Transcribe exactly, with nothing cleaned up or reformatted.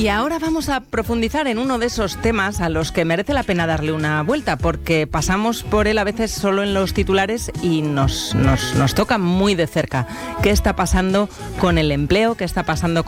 Y ahora vamos a profundizar en uno de esos temas a los que merece la pena darle una vuelta, porque pasamos por él a veces solo en los titulares y nos, nos, nos toca muy de cerca. ¿Qué está pasando con el empleo? ¿Qué está pasando con